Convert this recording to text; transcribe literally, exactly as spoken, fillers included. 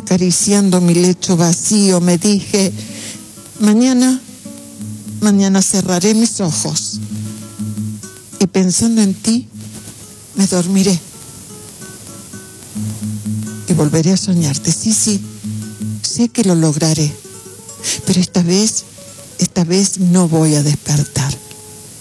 acariciando mi lecho vacío, me dije, mañana, mañana cerraré mis ojos y pensando en ti, me dormiré y volveré a soñarte. Sí, sí, sé que lo lograré, pero esta vez, esta vez no voy a despertar.